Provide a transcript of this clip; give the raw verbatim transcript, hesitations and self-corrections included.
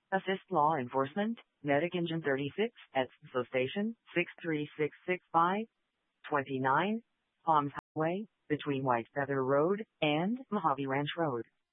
Assist law enforcement, Medic Engine thirty-six at S O Station six three six six five, twenty-nine, Palms Highway, between White Feather Road and Mojave Ranch Road.